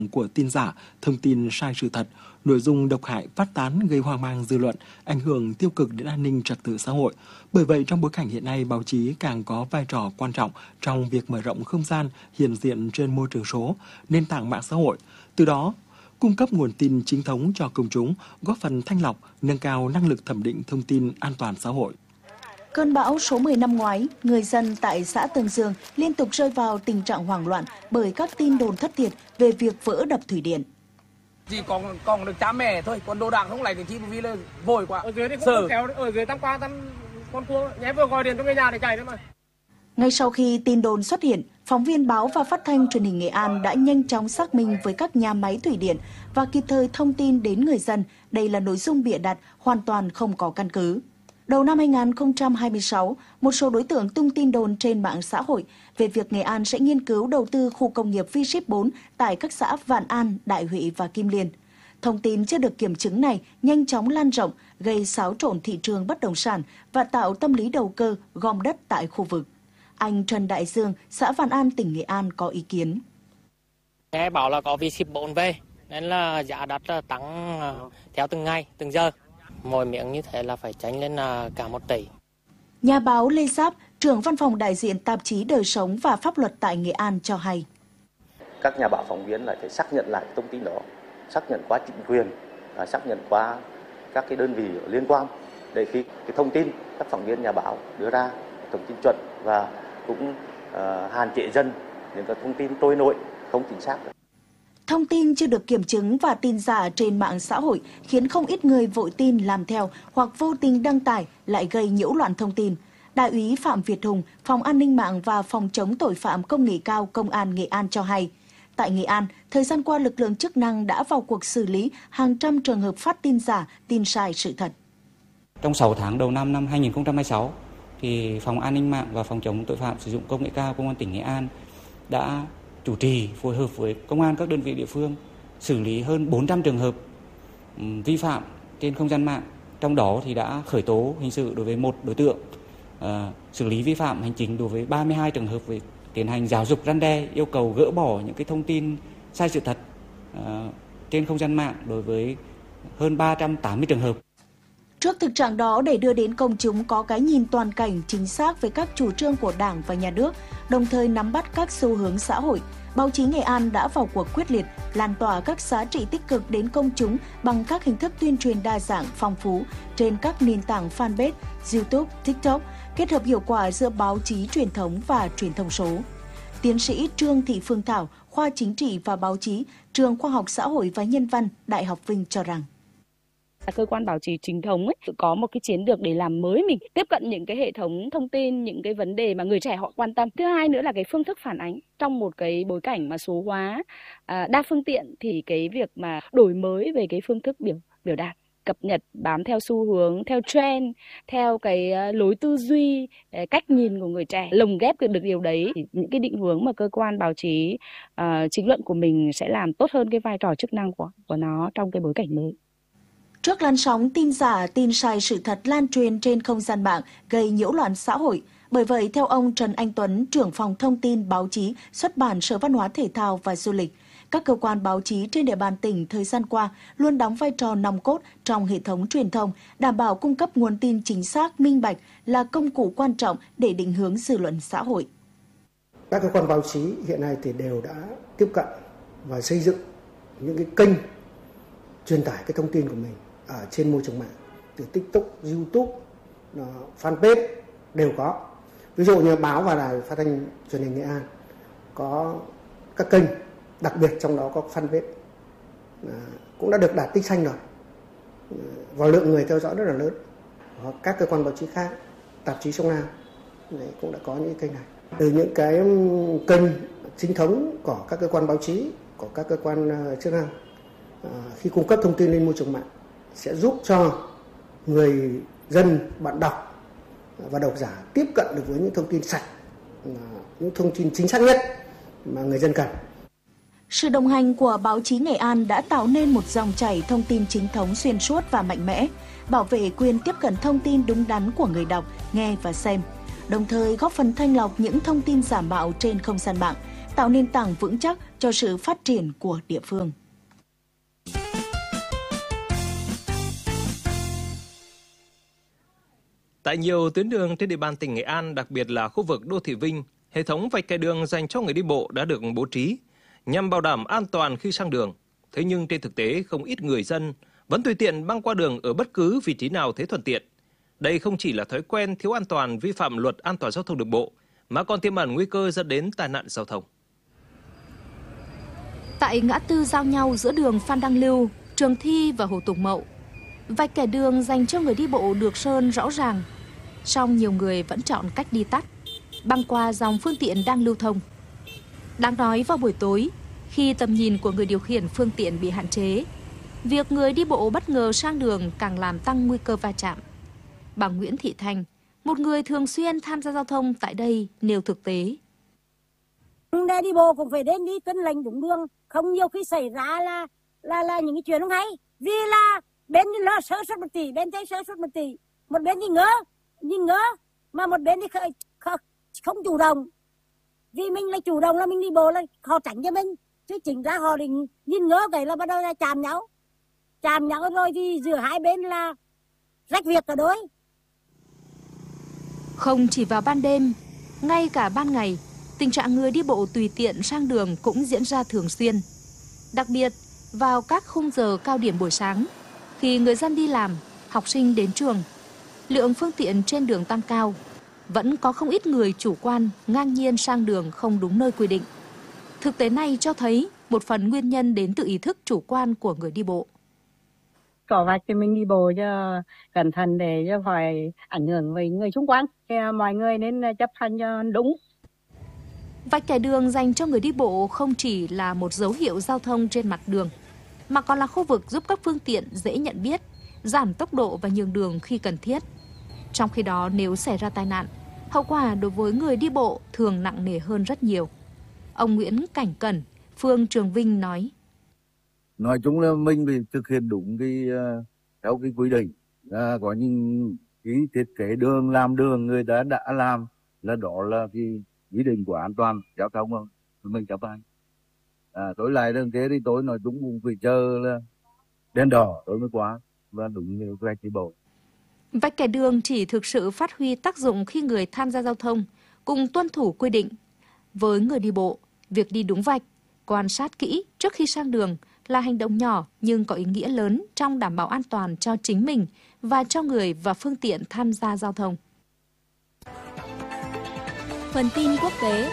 của tin giả, thông tin sai sự thật, nội dung độc hại phát tán gây hoang mang dư luận, ảnh hưởng tiêu cực đến an ninh trật tự xã hội. Bởi vậy, trong bối cảnh hiện nay, báo chí càng có vai trò quan trọng trong việc mở rộng không gian hiện diện trên môi trường số, nền tảng mạng xã hội. Từ đó, cung cấp nguồn tin chính thống cho công chúng, góp phần thanh lọc, nâng cao năng lực thẩm định thông tin an toàn xã hội. Cơn bão số 10 năm ngoái, người dân tại xã Tương Dương liên tục rơi vào tình trạng hoảng loạn bởi các tin đồn thất thiệt về việc vỡ đập thủy điện. Chỉ còn được cha mẹ thôi, còn đồ đạc không lại cái chi vì là vội quá. Ở dưới thì cũng kéo, ở dưới tăng con cua, nhé vừa gọi điện cho người nhà để chạy đấy mà. Ngay sau khi tin đồn xuất hiện, phóng viên báo và phát thanh truyền hình Nghệ An đã nhanh chóng xác minh với các nhà máy thủy điện và kịp thời thông tin đến người dân đây là nội dung bịa đặt, hoàn toàn không có căn cứ. Đầu năm 2026, một số đối tượng tung tin đồn trên mạng xã hội về việc Nghệ An sẽ nghiên cứu đầu tư khu công nghiệp V-Ship 4 tại các xã Vạn An, Đại Huệ và Kim Liên. Thông tin chưa được kiểm chứng này nhanh chóng lan rộng, gây xáo trộn thị trường bất động sản và tạo tâm lý đầu cơ gom đất tại khu vực. Anh Trần Đại Dương, xã Vạn An, tỉnh Nghệ An có ý kiến. Nghe bảo là có V-Ship 4 về, nên là giá đất tăng theo từng ngày, từng giờ. Mỗi miệng như thế là phải tránh lên cả 1 tỷ. Nhà báo Lê Giáp, trưởng văn phòng đại diện tạp chí Đời Sống và Pháp luật tại Nghệ An cho hay. Các nhà báo phóng viên lại phải xác nhận lại thông tin đó, xác nhận qua chính quyền, xác nhận qua các cái đơn vị liên quan để khi cái thông tin các phóng viên nhà báo đưa ra thông tin chuẩn và cũng hạn chế dần những cái thông tin trôi nổi không chính xác. Thông tin chưa được kiểm chứng và tin giả trên mạng xã hội khiến không ít người vội tin làm theo hoặc vô tình đăng tải lại gây nhiễu loạn thông tin. Đại úy Phạm Việt Hùng, Phòng An ninh mạng và Phòng chống tội phạm công nghệ cao Công an Nghệ An cho hay. Tại Nghệ An, thời gian qua lực lượng chức năng đã vào cuộc xử lý hàng trăm trường hợp phát tin giả, tin sai sự thật. Trong 6 tháng đầu năm 2026, thì Phòng An ninh mạng và Phòng chống tội phạm sử dụng công nghệ cao Công an tỉnh Nghệ An đã chủ trì phối hợp với công an các đơn vị địa phương xử lý hơn 400 trường hợp vi phạm trên không gian mạng. Trong đó thì đã khởi tố hình sự đối với 1 đối tượng, xử lý vi phạm hành chính đối với 32 trường hợp, với tiến hành giáo dục răn đe, yêu cầu gỡ bỏ những cái thông tin sai sự thật trên không gian mạng đối với hơn 380 trường hợp. Trước thực trạng đó, để đưa đến công chúng có cái nhìn toàn cảnh chính xác về các chủ trương của Đảng và Nhà nước, đồng thời nắm bắt các xu hướng xã hội, báo chí Nghệ An đã vào cuộc quyết liệt, lan tỏa các giá trị tích cực đến công chúng bằng các hình thức tuyên truyền đa dạng, phong phú trên các nền tảng fanpage, YouTube, TikTok, kết hợp hiệu quả giữa báo chí truyền thống và truyền thông số. Tiến sĩ Trương Thị Phương Thảo, khoa Chính trị và Báo chí, Trường Khoa học Xã hội và Nhân văn, Đại học Vinh cho rằng cơ quan báo chí chính thống có một cái chiến lược để làm mới mình, tiếp cận những cái hệ thống thông tin, những cái vấn đề mà người trẻ họ quan tâm. Thứ hai nữa là cái phương thức phản ánh trong một cái bối cảnh mà số hóa đa phương tiện, thì cái việc mà đổi mới về cái phương thức biểu đạt, cập nhật bám theo xu hướng, theo trend, theo cái lối tư duy, cách nhìn của người trẻ, lồng ghép được điều đấy, thì những cái định hướng mà cơ quan báo chí chính luận của mình sẽ làm tốt hơn cái vai trò chức năng của nó trong cái bối cảnh mới. Trước làn sóng tin giả, tin sai sự thật lan truyền trên không gian mạng gây nhiễu loạn xã hội. Bởi vậy, theo ông Trần Anh Tuấn, trưởng phòng thông tin, báo chí, xuất bản Sở Văn hóa Thể thao và Du lịch, các cơ quan báo chí trên địa bàn tỉnh thời gian qua luôn đóng vai trò nòng cốt trong hệ thống truyền thông, đảm bảo cung cấp nguồn tin chính xác, minh bạch là công cụ quan trọng để định hướng dư luận xã hội. Các cơ quan báo chí hiện nay thì đều đã tiếp cận và xây dựng những cái kênh truyền tải cái thông tin của mình ở trên môi trường mạng, từ TikTok, YouTube, fanpage đều có. Ví dụ như báo và đài phát thanh truyền hình Nghệ An có các kênh, đặc biệt trong đó có fanpage cũng đã được đạt tích xanh rồi, và lượng người theo dõi rất là lớn. Hoặc các cơ quan báo chí khác, tạp chí Sông Lam cũng đã có những kênh này. Từ những cái kênh chính thống của các cơ quan báo chí, của các cơ quan chức năng, khi cung cấp thông tin lên môi trường mạng sẽ giúp cho người dân, bạn đọc và độc giả tiếp cận được với những thông tin sạch, những thông tin chính xác nhất mà người dân cần. Sự đồng hành của báo chí Nghệ An đã tạo nên một dòng chảy thông tin chính thống xuyên suốt và mạnh mẽ, bảo vệ quyền tiếp cận thông tin đúng đắn của người đọc, nghe và xem, đồng thời góp phần thanh lọc những thông tin giả mạo trên không gian mạng, tạo nền tảng vững chắc cho sự phát triển của địa phương. Tại nhiều tuyến đường trên địa bàn tỉnh Nghệ An, đặc biệt là khu vực đô thị Vinh, hệ thống vạch kẻ đường dành cho người đi bộ đã được bố trí nhằm bảo đảm an toàn khi sang đường. Thế nhưng trên thực tế, không ít người dân vẫn tùy tiện băng qua đường ở bất cứ vị trí nào thấy thuận tiện. Đây không chỉ là thói quen thiếu an toàn vi phạm luật an toàn giao thông đường bộ, mà còn tiềm ẩn nguy cơ dẫn đến tai nạn giao thông. Tại ngã tư giao nhau giữa đường Phan Đăng Lưu, Trường Thi và Hồ Tùng Mậu, vạch kẻ đường dành cho người đi bộ được sơn rõ ràng, song nhiều người vẫn chọn cách đi tắt, băng qua dòng phương tiện đang lưu thông. Đáng nói vào buổi tối, khi tầm nhìn của người điều khiển phương tiện bị hạn chế, việc người đi bộ bất ngờ sang đường càng làm tăng nguy cơ va chạm. Bà Nguyễn Thị Thanh, một người thường xuyên tham gia giao thông tại đây, nêu thực tế. Để đi bộ cũng phải đến đi tuân lệnh đúng đường, không nhiều khi xảy ra là những cái chuyện không hay. Vì là bên nó sơ suất một tí, bên thấy sơ suất một tí, một bên nhìn ngớ, mà một bên thì không chủ động. Vì mình là chủ động là mình đi bộ là họ tránh cho mình, chứ chính ra họ định nhìn ngớ cái là bắt đầu là chạm nhau rồi thì giữa hai bên là rách việc cả đôi. Không chỉ vào ban đêm, ngay cả ban ngày, tình trạng người đi bộ tùy tiện sang đường cũng diễn ra thường xuyên. Đặc biệt, vào các khung giờ cao điểm buổi sáng, khi người dân đi làm, học sinh đến trường, lượng phương tiện trên đường tăng cao, vẫn có không ít người chủ quan ngang nhiên sang đường không đúng nơi quy định. Thực tế này cho thấy một phần nguyên nhân đến từ ý thức chủ quan của người đi bộ. Có vạch thì mình đi bộ cho cẩn thận để cho phải ảnh hưởng với người xung quanh. Mọi người nên chấp hành cho đúng. Vạch kẻ đường dành cho người đi bộ không chỉ là một dấu hiệu giao thông trên mặt đường, mà còn là khu vực giúp các phương tiện dễ nhận biết, giảm tốc độ và nhường đường khi cần thiết. Trong khi đó, nếu xảy ra tai nạn, hậu quả đối với người đi bộ thường nặng nề hơn rất nhiều. Ông Nguyễn Cảnh Cẩn, phường Trường Vinh nói chung là mình phải thực hiện đúng theo cái quy định. Có những cái thiết kế đường, làm đường người ta đã làm là đó là cái quy định của an toàn giao thông không? Mình chấp hành. Tối lại đường thế thì tối nói đúng cũng phải chờ là đèn đỏ tối mới qua và đúng như vạch đi bộ. Vạch kẻ đường chỉ thực sự phát huy tác dụng khi người tham gia giao thông cùng tuân thủ quy định. Với người đi bộ, việc đi đúng vạch, quan sát kỹ trước khi sang đường là hành động nhỏ nhưng có ý nghĩa lớn trong đảm bảo an toàn cho chính mình và cho người và phương tiện tham gia giao thông. Phần tin quốc tế.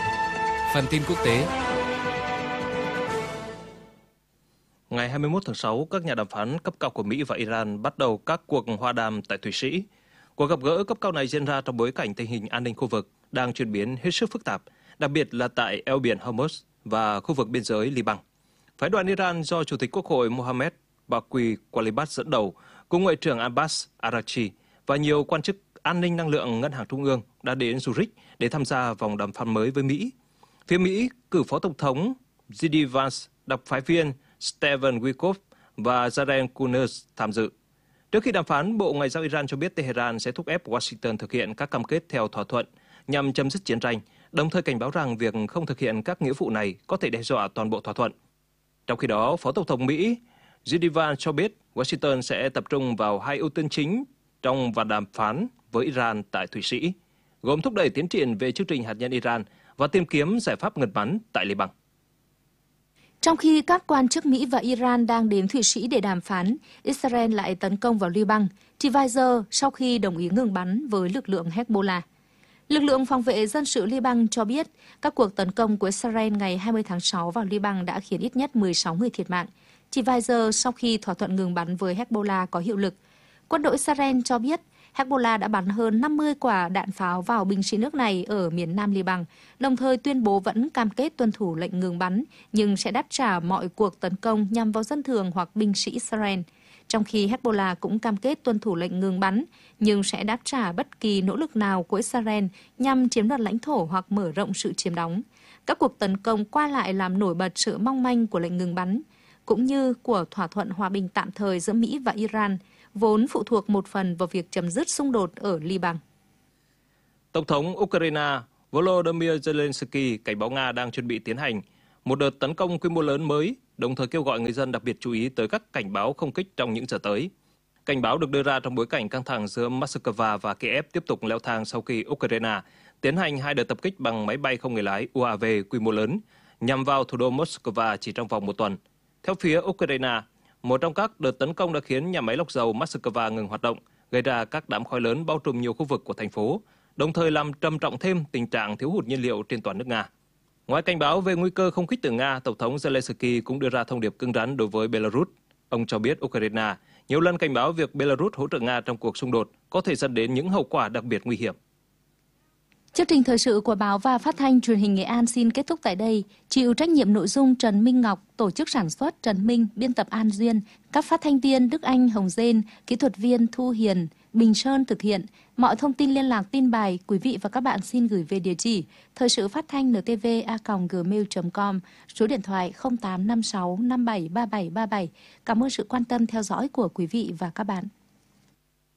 Ngày 21 tháng 6, các nhà đàm phán cấp cao của Mỹ và Iran bắt đầu các cuộc hòa đàm tại Thụy Sĩ. Cuộc gặp gỡ cấp cao này diễn ra trong bối cảnh tình hình an ninh khu vực đang chuyển biến hết sức phức tạp, đặc biệt là tại eo biển Hormuz và khu vực biên giới Liban. Phái đoàn Iran do Chủ tịch Quốc hội Mohammad Baqi Qalibat dẫn đầu, cùng Ngoại trưởng Abbas Araghchi và nhiều quan chức an ninh năng lượng Ngân hàng Trung ương đã đến Zurich để tham gia vòng đàm phán mới với Mỹ. Phía Mỹ cử Phó Tổng thống J.D. Vance, đặc phái viên Stephen Witkoff và Jared Kushner tham dự. Trước khi đàm phán, Bộ Ngoại giao Iran cho biết Tehran sẽ thúc ép Washington thực hiện các cam kết theo thỏa thuận nhằm chấm dứt chiến tranh, đồng thời cảnh báo rằng việc không thực hiện các nghĩa vụ này có thể đe dọa toàn bộ thỏa thuận. Trong khi đó, Phó Tổng thống Mỹ J.D. Vance cho biết Washington sẽ tập trung vào hai ưu tiên chính trong vòng đàm phán với Iran tại Thụy Sĩ, gồm thúc đẩy tiến triển về chương trình hạt nhân Iran và tìm kiếm giải pháp ngừng bắn tại Liban. Trong khi các quan chức Mỹ và Iran đang đến Thụy Sĩ để đàm phán, Israel lại tấn công vào Liban chỉ vài giờ sau khi đồng ý ngừng bắn với lực lượng Hezbollah. Lực lượng phòng vệ dân sự Liban cho biết các cuộc tấn công của Israel ngày 20 tháng 6 vào Liban đã khiến ít nhất 16 người thiệt mạng, chỉ vài giờ sau khi thỏa thuận ngừng bắn với Hezbollah có hiệu lực. Quân đội Israel cho biết Hezbollah đã bắn hơn 50 quả đạn pháo vào binh sĩ nước này ở miền nam Liban, đồng thời tuyên bố vẫn cam kết tuân thủ lệnh ngừng bắn, nhưng sẽ đáp trả mọi cuộc tấn công nhằm vào dân thường hoặc binh sĩ Israel. Trong khi Hezbollah cũng cam kết tuân thủ lệnh ngừng bắn, nhưng sẽ đáp trả bất kỳ nỗ lực nào của Israel nhằm chiếm đoạt lãnh thổ hoặc mở rộng sự chiếm đóng. Các cuộc tấn công qua lại làm nổi bật sự mong manh của lệnh ngừng bắn, cũng như của thỏa thuận hòa bình tạm thời giữa Mỹ và Iran, vốn phụ thuộc một phần vào việc chấm dứt xung đột ở Liban. Tổng thống Ukraine Volodymyr Zelensky cảnh báo Nga đang chuẩn bị tiến hành một đợt tấn công quy mô lớn mới, đồng thời kêu gọi người dân đặc biệt chú ý tới các cảnh báo không kích trong những giờ tới. Cảnh báo được đưa ra trong bối cảnh căng thẳng giữa Moscow và Kiev tiếp tục leo thang sau khi Ukraine tiến hành 2 đợt tập kích bằng máy bay không người lái UAV quy mô lớn nhằm vào thủ đô Moscow chỉ trong vòng một tuần. Theo phía Ukraine, một trong các đợt tấn công đã khiến nhà máy lọc dầu Moscow ngừng hoạt động, gây ra các đám khói lớn bao trùm nhiều khu vực của thành phố, đồng thời làm trầm trọng thêm tình trạng thiếu hụt nhiên liệu trên toàn nước Nga. Ngoài cảnh báo về nguy cơ không kích từ Nga, Tổng thống Zelensky cũng đưa ra thông điệp cứng rắn đối với Belarus. Ông cho biết Ukraine nhiều lần cảnh báo việc Belarus hỗ trợ Nga trong cuộc xung đột có thể dẫn đến những hậu quả đặc biệt nguy hiểm. Chương trình thời sự của Báo và Phát thanh Truyền hình Nghệ An xin kết thúc tại đây. Chịu trách nhiệm nội dung Trần Minh Ngọc, tổ chức sản xuất Trần Minh, biên tập An Duyên, các phát thanh viên Đức Anh, Hồng Dên, kỹ thuật viên Thu Hiền, Bình Sơn thực hiện. Mọi thông tin liên lạc tin bài, quý vị và các bạn xin gửi về địa chỉ thời sự phát thanh ntv@gmail.com, số điện thoại 0856 573737. Cảm ơn sự quan tâm theo dõi của quý vị và các bạn.